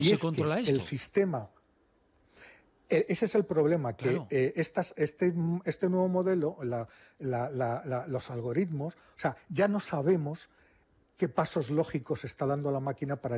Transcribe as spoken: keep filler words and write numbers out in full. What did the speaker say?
Y se es controla que esto? el sistema... Ese es el problema, que Claro. eh, estas, este, este nuevo modelo, la, la, la, la, los algoritmos, o sea, ya no sabemos qué pasos lógicos está dando la máquina para